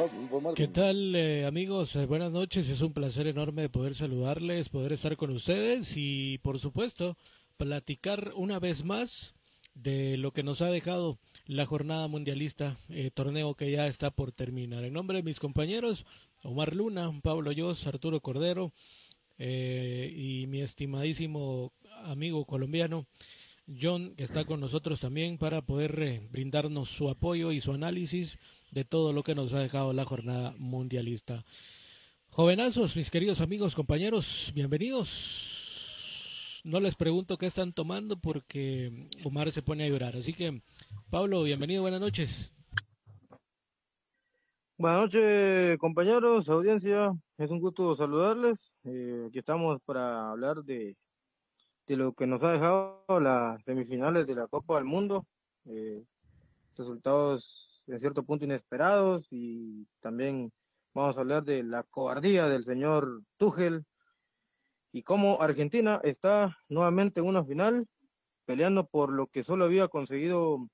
¿Qué tal, amigos? Buenas noches. Es un placer enorme poder saludarles, poder estar con ustedes y, por supuesto, platicar una vez más de lo que nos ha dejado la jornada mundialista, torneo que ya está por terminar. En nombre de mis compañeros, Omar Luna, Pablo Yos, Arturo Cordero y mi estimadísimo amigo colombiano, John, que está con nosotros también para poder brindarnos su apoyo y su análisis de todo lo que nos ha dejado la jornada mundialista. Jovenazos, mis queridos amigos, compañeros, bienvenidos. No les pregunto qué están tomando porque Omar se pone a llorar. Así que, Pablo, bienvenido, buenas noches. Buenas noches, compañeros, audiencia. Es un gusto saludarles. Aquí estamos para hablar de lo que nos ha dejado las semifinales de la Copa del Mundo. Eh, Resultados en cierto punto inesperados y también vamos a hablar de la cobardía del señor Tuchel y cómo Argentina está nuevamente en una final peleando por lo que solo había conseguido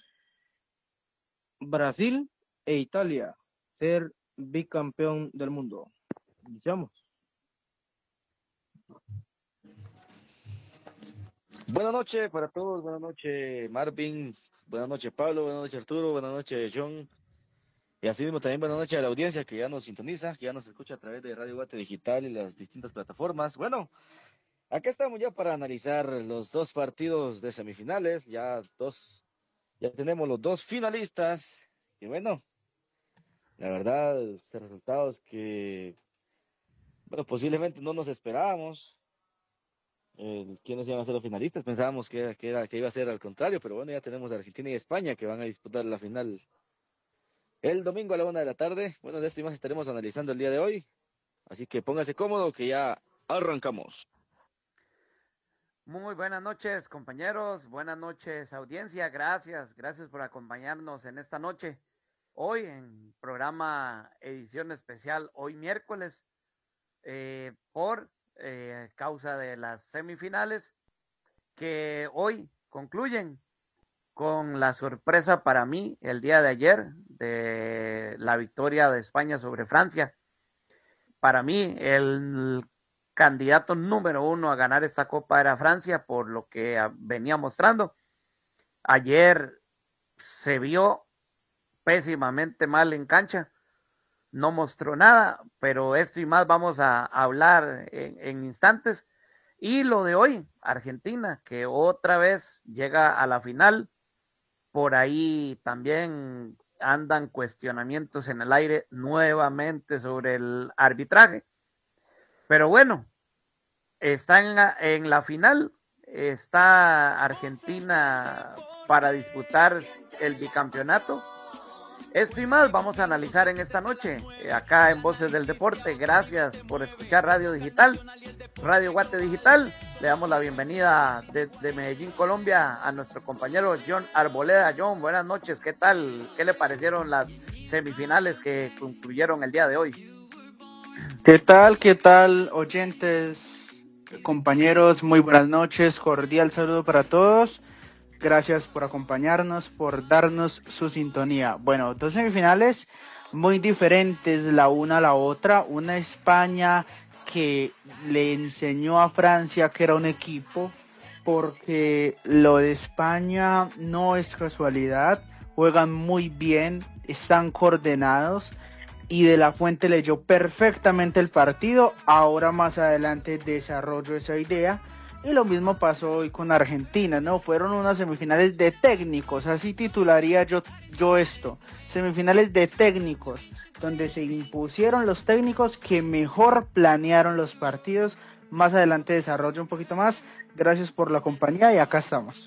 Brasil e Italia, ser bicampeón del mundo. Iniciamos. Buenas noches para todos, buenas noches Marvin, buenas noches Pablo, buenas noches Arturo, buenas noches John, y así mismo también buenas noches a la audiencia que ya nos sintoniza, que ya nos escucha a través de Radio Guate Digital y las distintas plataformas. Bueno, acá estamos ya para analizar los dos partidos de semifinales, ya tenemos los dos finalistas, y bueno, la verdad, son resultados que, bueno, posiblemente no nos esperábamos. ¿Quiénes iban a ser los finalistas? Pensábamos que iba a ser al contrario, pero bueno, ya tenemos a Argentina y España que van a disputar la final el domingo a la 1 de la tarde. Bueno, de esto y más estaremos analizando el día de hoy, así que póngase cómodo que ya arrancamos. Muy buenas noches, compañeros, buenas noches, audiencia, gracias por acompañarnos en esta noche. Hoy en programa edición especial, hoy miércoles, por causa de las semifinales que hoy concluyen con la sorpresa para mí el día de ayer de la victoria de España sobre Francia. Para mí el candidato número uno a ganar esta copa era Francia, por lo que venía mostrando. Ayer se vio pésimamente mal en cancha, no mostró nada, pero esto y más vamos a hablar en instantes. Y lo de hoy, Argentina, que otra vez llega a la final. Por ahí también andan cuestionamientos en el aire nuevamente sobre el arbitraje. Pero bueno, está en la final, está Argentina para disputar el bicampeonato. Esto y más vamos a analizar en esta noche, acá en Voces del Deporte. Gracias por escuchar Radio Digital, Radio Guate Digital. Le damos la bienvenida de Medellín, Colombia, a nuestro compañero John Arboleda. John, buenas noches, ¿qué tal? ¿Qué le parecieron las semifinales que concluyeron el día de hoy? Qué tal, oyentes, compañeros? Muy buenas noches, cordial saludo para todos. Gracias por acompañarnos, por darnos su sintonía. Bueno, dos semifinales muy diferentes la una a la otra. Una España que le enseñó a Francia que era un equipo, porque lo de España no es casualidad. Juegan muy bien, están coordinados y De La Fuente leyó perfectamente el partido. Ahora más adelante desarrollo esa idea. Y lo mismo pasó hoy con Argentina, ¿no? Fueron unas semifinales de técnicos, así titularía yo esto. Semifinales de técnicos, donde se impusieron los técnicos que mejor planearon los partidos. Más adelante desarrollo un poquito más. Gracias por la compañía y acá estamos.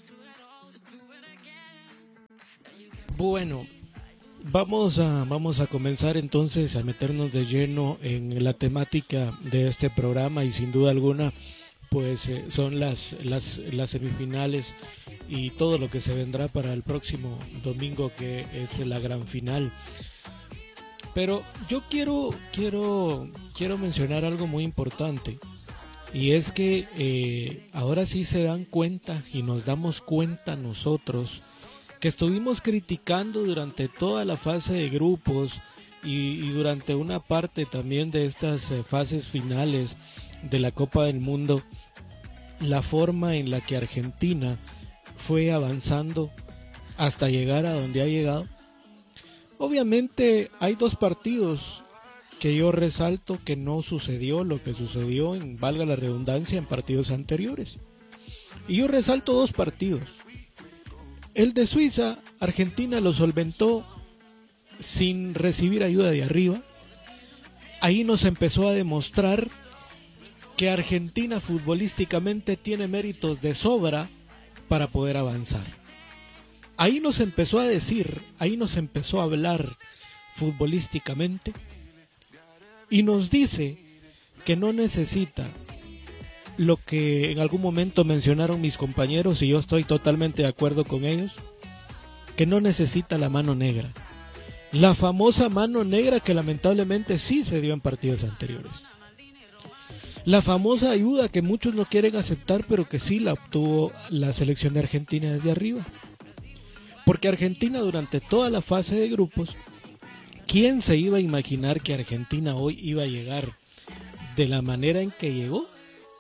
Bueno, vamos a comenzar entonces a meternos de lleno en la temática de este programa y sin duda alguna pues son las semifinales y todo lo que se vendrá para el próximo domingo, que es la gran final. Pero yo quiero mencionar algo muy importante, y es que ahora sí se dan cuenta y nos damos cuenta nosotros que estuvimos criticando durante toda la fase de grupos y durante una parte también de estas fases finales de la Copa del Mundo, la forma en la que Argentina fue avanzando hasta llegar a donde ha llegado. Obviamente hay dos partidos que yo resalto que no sucedió lo que sucedió, en valga la redundancia, en partidos anteriores. Y yo resalto dos partidos. El de Suiza, Argentina lo solventó sin recibir ayuda de arriba. Ahí nos empezó a demostrar que Argentina futbolísticamente tiene méritos de sobra para poder avanzar. Ahí nos empezó a decir, ahí nos empezó a hablar futbolísticamente y nos dice que no necesita lo que en algún momento mencionaron mis compañeros, y yo estoy totalmente de acuerdo con ellos, que no necesita la mano negra. La famosa mano negra que lamentablemente sí se dio en partidos anteriores. La famosa ayuda que muchos no quieren aceptar, pero que sí la obtuvo la selección de Argentina desde arriba. Porque Argentina durante toda la fase de grupos, ¿quién se iba a imaginar que Argentina hoy iba a llegar de la manera en que llegó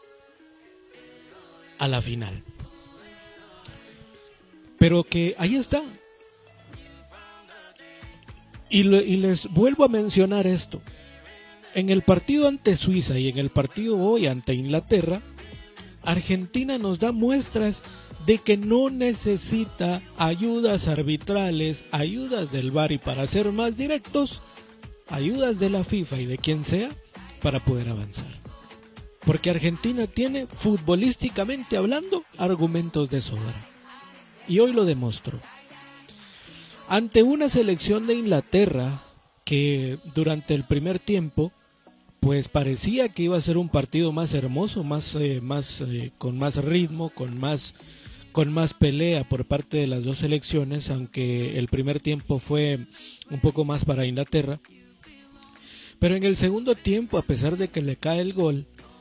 a la final? Pero que ahí está. Y les vuelvo a mencionar esto. En el partido ante Suiza y en el partido hoy ante Inglaterra, Argentina nos da muestras de que no necesita ayudas arbitrales, ayudas del VAR y, para ser más directos, ayudas de la FIFA y de quien sea para poder avanzar. Porque Argentina tiene, futbolísticamente hablando, argumentos de sobra. Y hoy lo demostró. Ante una selección de Inglaterra que durante el primer tiempo pues parecía que iba a ser un partido más hermoso, con más ritmo, con más pelea por parte de las dos selecciones, aunque el primer tiempo fue un poco más para Inglaterra. Pero en el segundo tiempo, a pesar de que le cae el gol,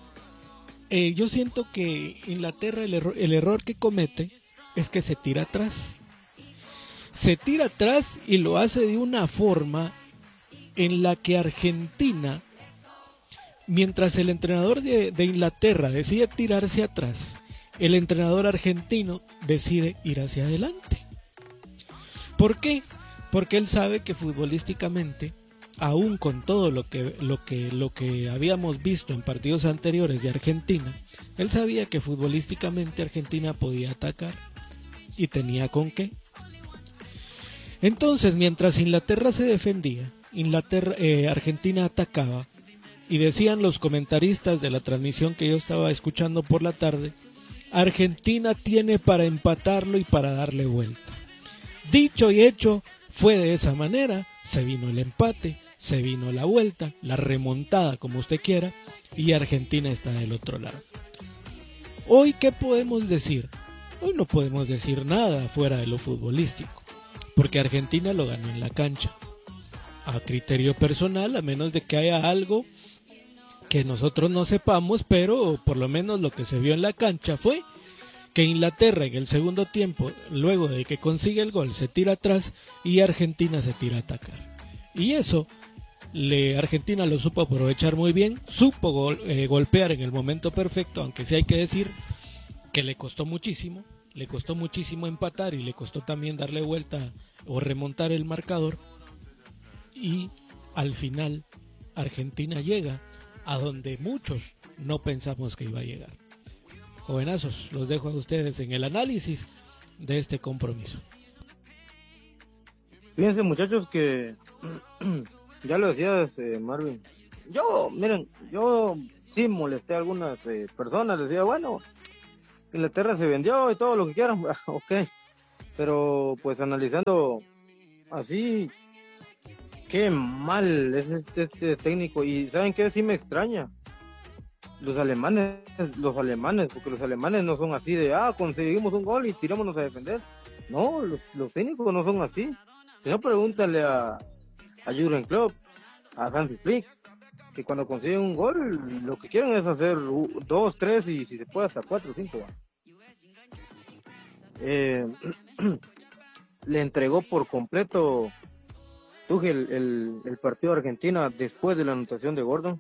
yo siento que Inglaterra el error que comete es que se tira atrás. Se tira atrás y lo hace de una forma en la que Argentina, mientras el entrenador de Inglaterra decide tirarse atrás, el entrenador argentino decide ir hacia adelante. ¿Por qué? Porque él sabe que futbolísticamente, aún con todo lo que habíamos visto en partidos anteriores de Argentina, él sabía que futbolísticamente Argentina podía atacar y tenía con qué. Entonces, mientras Inglaterra se defendía, Argentina atacaba, y decían los comentaristas de la transmisión que yo estaba escuchando por la tarde, Argentina tiene para empatarlo y para darle vuelta. Dicho y hecho, fue de esa manera, se vino el empate, se vino la vuelta, la remontada, como usted quiera, y Argentina está del otro lado. Hoy, ¿qué podemos decir? Hoy no podemos decir nada fuera de lo futbolístico, porque Argentina lo ganó en la cancha. A criterio personal, a menos de que haya algo que nosotros no sepamos, pero por lo menos lo que se vio en la cancha fue que Inglaterra en el segundo tiempo, luego de que consigue el gol, se tira atrás y Argentina se tira a atacar. Y eso, Argentina lo supo aprovechar muy bien, supo golpear en el momento perfecto, aunque sí hay que decir que le costó muchísimo empatar y le costó también darle vuelta o remontar el marcador. Y al final Argentina llega a donde muchos no pensamos que iba a llegar. Jovenazos, los dejo a ustedes en el análisis de este compromiso. Fíjense, muchachos, que ya lo decías, Marvin. Yo sí molesté a algunas personas, les decía, bueno, Inglaterra se vendió y todo lo que quieran, ok, pero pues analizando así, qué mal es este técnico. Y ¿saben qué? Sí me extraña. Los alemanes, porque los alemanes no son así de, conseguimos un gol y tirámonos a defender. No, los técnicos no son así. Si no, pregúntale a Jürgen Klopp, a Hansi Flick, que cuando consiguen un gol, lo que quieren es hacer 2, 3 y si se puede hasta 4 o 5. Le entregó por completo Tuchel el partido de Argentina después de la anotación de Gordon.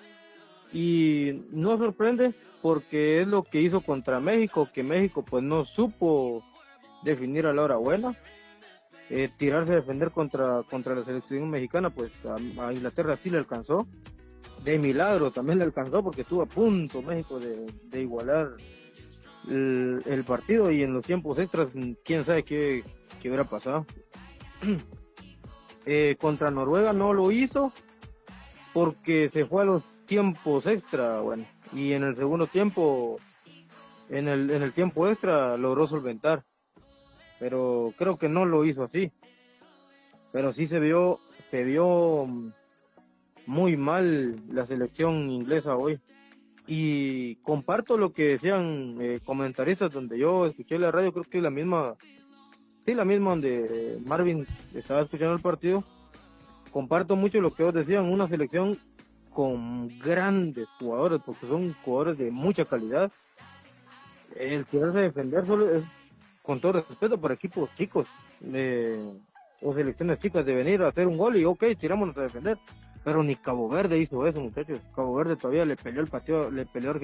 Y no sorprende porque es lo que hizo contra México, que México pues no supo definir a la hora buena. Tirarse a defender contra la selección mexicana, pues a Inglaterra sí le alcanzó. De milagro también le alcanzó porque estuvo a punto México de igualar el partido, y en los tiempos extras quién sabe qué hubiera pasado. Contra Noruega no lo hizo porque se fue a los tiempos extra, bueno, y en el segundo tiempo, en el tiempo extra logró solventar, pero creo que no lo hizo así. Pero sí se vio muy mal la selección inglesa hoy. Y comparto lo que decían comentaristas donde yo escuché la radio, creo que la misma donde Marvin estaba escuchando el partido. Comparto mucho lo que ellos decían, una selección con grandes jugadores, porque son jugadores de mucha calidad. El quererse defender solo es, con todo respeto, para equipos chicos o selecciones chicas, de venir a hacer un gol y ok, tirámonos a defender. Pero ni Cabo Verde hizo eso, muchachos. Cabo Verde todavía le peleó el partido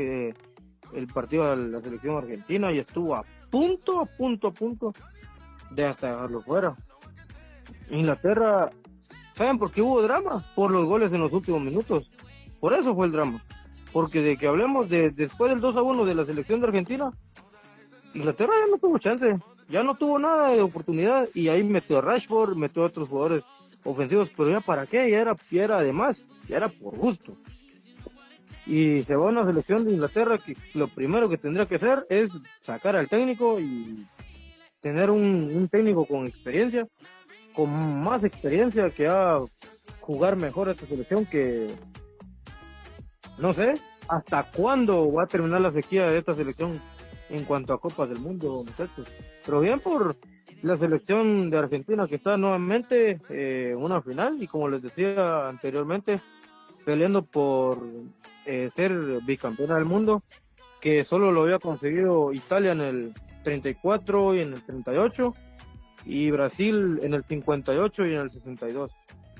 a la selección argentina y estuvo a punto de hasta dejarlo fuera. Inglaterra, ¿saben por qué hubo drama? Por los goles en los últimos minutos. Por eso fue el drama. Porque de que hablemos después del 2-1 de la selección de Argentina, Inglaterra ya no tuvo chance, ya no tuvo nada de oportunidad, y ahí metió a Rashford, metió a otros jugadores ofensivos, pero ya para qué, ya era además, ya era por gusto. Y se va a una selección de Inglaterra que lo primero que tendría que hacer es sacar al técnico y tener un técnico con experiencia, con más experiencia, que a jugar mejor a esta selección, que no sé hasta cuándo va a terminar la sequía de esta selección en cuanto a Copas del Mundo, muchachos. Pero bien por la selección de Argentina, que está nuevamente en una final, y como les decía anteriormente, peleando por ser bicampeona del mundo, que solo lo había conseguido Italia en el 34 y en el 38, y Brasil en el 58 y en el 62.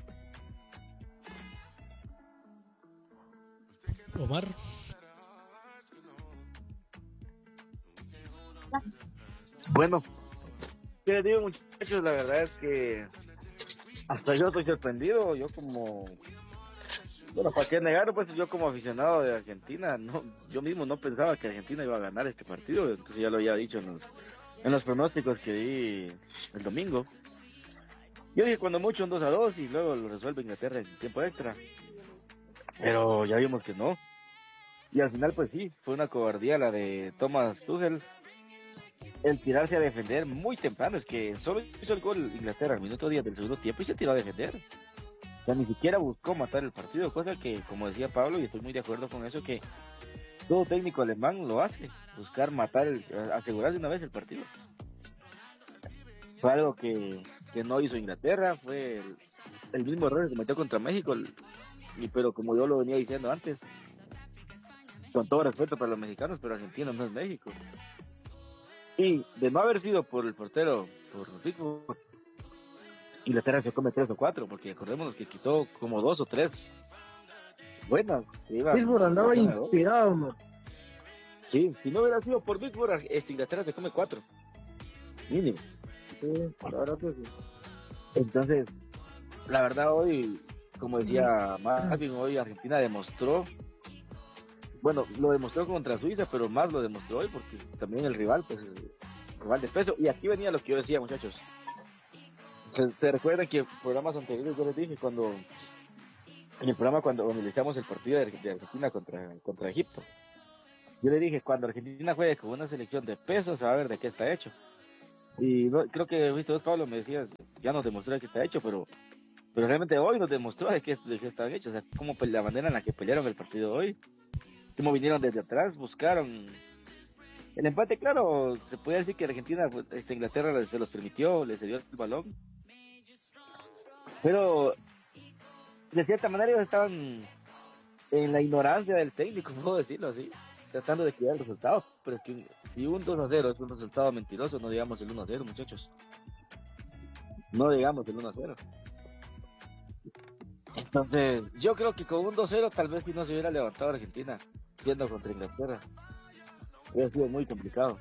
Omar. Bueno, ¿qué les digo, muchachos? La verdad es que hasta yo estoy sorprendido. Yo como, bueno, ¿para qué negarlo? Pues yo como aficionado de Argentina, yo mismo no pensaba que Argentina iba a ganar este partido. Entonces ya lo había dicho en los pronósticos que di el domingo. Yo dije cuando mucho un 2-2 y luego lo resuelve Inglaterra en tiempo extra. Pero ya vimos que no. Y al final pues sí, fue una cobardía la de Thomas Tuchel, el tirarse a defender muy temprano. Es que solo hizo el gol Inglaterra al minuto 10 del segundo tiempo y se tiró a defender. O sea, ni siquiera buscó matar el partido, cosa que, como decía Pablo, y estoy muy de acuerdo con eso, que todo técnico alemán lo hace, buscar matar, asegurar de una vez el partido. Fue algo que no hizo Inglaterra, fue el mismo error que cometió contra México, pero como yo lo venía diciendo antes, con todo respeto para los mexicanos, pero Argentina no es México. Y de no haber sido por el portero, por Pickford, Inglaterra se come 3 o 4, porque acordémonos que quitó como 2 o 3 buenas. Pickford andaba inspirado, man. Sí, si no hubiera sido por Pickford, Inglaterra se come 4 mínimo. Sí, la verdad que sí. Entonces, la verdad hoy, como decía Marvin, hoy Argentina demostró, bueno, lo demostró contra Suiza, pero más lo demostró hoy porque también el rival, pues, el rival de peso. Y aquí venía lo que yo decía, muchachos. ¿Se recuerdan que en programas anteriores yo les dije en el programa cuando analizamos el partido de Argentina contra Egipto? Yo le dije, cuando Argentina juegue con una selección de peso, se va a ver de qué está hecho. Y creo que vos, Pablo, me decías, ya nos demostró que está hecho, pero realmente hoy nos demostró de qué estaban hechos. O sea, como la manera en la que pelearon el partido hoy. Cómo vinieron desde atrás, buscaron el empate. Claro, se puede decir que Argentina, Inglaterra se los permitió, les dio el balón. Pero de cierta manera ellos estaban en la ignorancia del técnico, puedo decirlo así, tratando de cuidar el resultado. Pero es que si un 2-0 es un resultado mentiroso, no digamos el 1-0, muchachos. No digamos el 1-0. Entonces, yo creo que con un 2-0 tal vez si no se hubiera levantado Argentina, siendo contra Inglaterra. Hubiera sido muy complicado.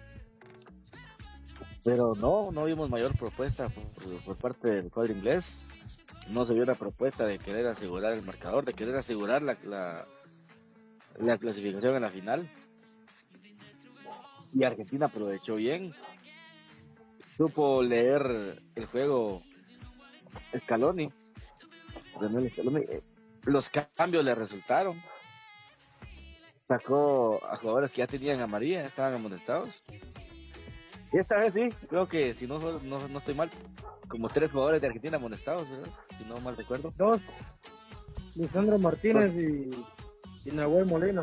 Pero no vimos mayor propuesta por parte del cuadro inglés. No se vio la propuesta de querer asegurar el marcador, de querer asegurar la clasificación en la final. Y Argentina aprovechó bien. Supo leer el juego Scaloni. Los cambios le resultaron. Sacó a jugadores que ya tenían amarilla, estaban amonestados. Y esta vez sí, creo que si no estoy mal, como 3 jugadores de Argentina amonestados, ¿verdad? Si no mal recuerdo. 2, Lisandro Martínez y Nahuel Molina.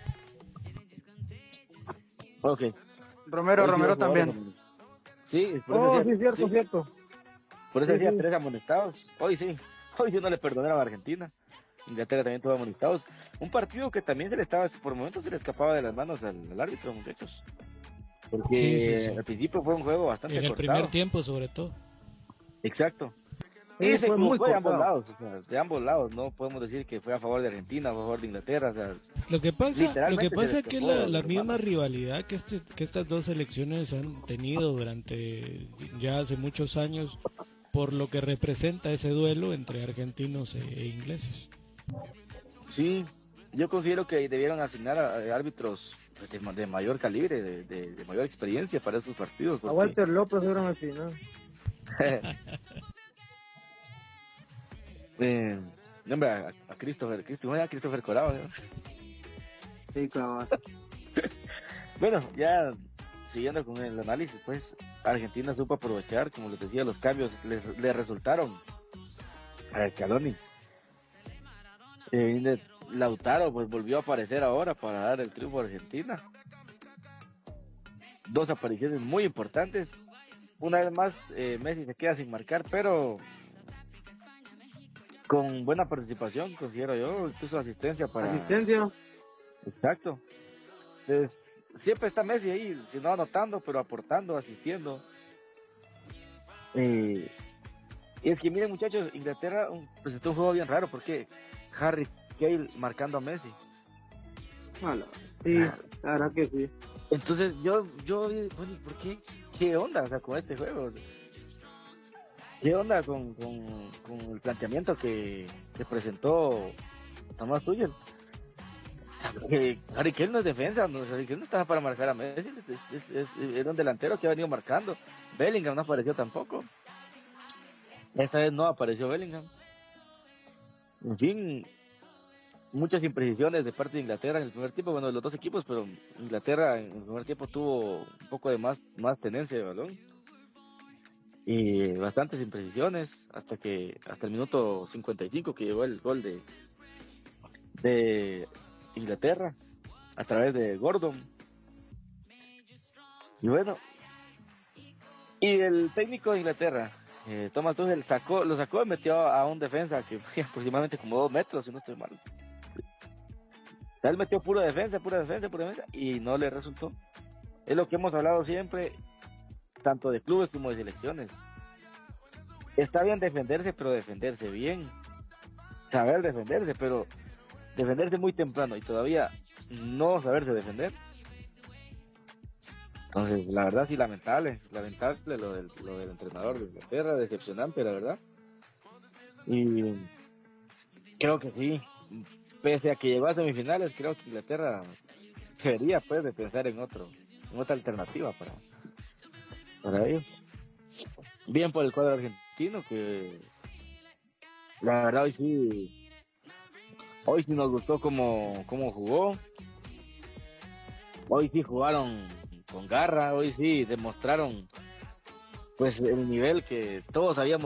Ok. Romero también. Sí, Sí, cierto. Por eso Sí, decía sí. 3 amonestados. Hoy sí. Hoy yo no le perdonaron a Argentina. Inglaterra también tuvo amonestados. Un partido que también por momentos se le escapaba de las manos al árbitro, muchachos. Porque Sí. al principio fue un juego bastante En el cortado. primer tiempo, sobre todo. Exacto. Sí, Y se fue muy equivocó de ambos cortado. lados, o sea, de ambos lados. No podemos decir que fue a favor de Argentina o a favor de Inglaterra. O sea, Lo que pasa literalmente se es le que escapó de la las misma manos. rivalidad que estas dos selecciones han tenido durante ya hace muchos años, por lo que representa ese duelo entre argentinos e ingleses. Sí, yo considero que debieron asignar a árbitros pues, de mayor calibre, de mayor experiencia para esos partidos. A Porque... Walter López era al final. Nombre a Christopher Corao, ¿no? Sí, cabal. Bueno, ya siguiendo con el análisis, pues Argentina supo aprovechar, como les decía, los cambios le resultaron a Scaloni. Lautaro pues volvió a aparecer ahora para dar el triunfo a Argentina. 2 apariciones muy importantes. Una vez más Messi se queda sin marcar, pero con buena participación, considero yo, incluso asistencia para... Asistencia. Exacto. Entonces, siempre está Messi ahí, si no anotando, pero aportando, asistiendo. Y es que miren muchachos, Inglaterra presentó un juego bien raro, porque Harry Kane marcando a Messi. Mala. Sí, la verdad que sí. Entonces yo bueno, ¿por qué? ¿Qué onda, o sea, con este juego? O sea, ¿qué onda con el planteamiento que presentó Thomas Tuchel? Harry Kane no es defensa, Harry Kane no estaba para marcar a Messi, era un delantero que ha venido marcando. Bellingham no apareció tampoco. Esta vez no apareció Bellingham. En fin, muchas imprecisiones de parte de Inglaterra en el primer tiempo, bueno, de los dos equipos, pero Inglaterra en el primer tiempo tuvo un poco de más tenencia de balón y bastantes imprecisiones hasta el minuto 55 que llegó el gol de Inglaterra a través de Gordon. Y bueno, y el técnico de Inglaterra, Thomas Tuchel, lo sacó y metió a un defensa que aproximadamente como 2 metros, si no estoy mal. Él metió pura defensa y no le resultó. Es lo que hemos hablado siempre, tanto de clubes como de selecciones. Está bien defenderse, pero defenderse bien. Saber defenderse, pero defenderse muy temprano y todavía no saberse defender. Entonces, la verdad sí, lamentable lo del entrenador de Inglaterra, decepcionante, la verdad. Y creo que sí, pese a que llegó a semifinales, creo que Inglaterra debería pues de pensar en otra alternativa para ellos. Bien por el cuadro argentino, que la verdad hoy sí nos gustó cómo jugó. Hoy sí jugaron con garra, hoy sí demostraron pues el nivel que todos habíamos